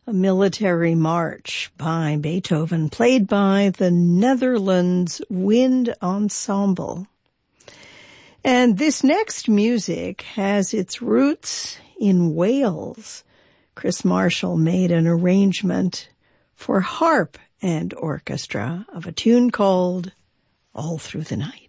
a military march by Beethoven, played by the Netherlands Wind Ensemble. And this next music has its roots in Wales. Chris Marshall made an arrangement for harp and orchestra of a tune called All Through the Night.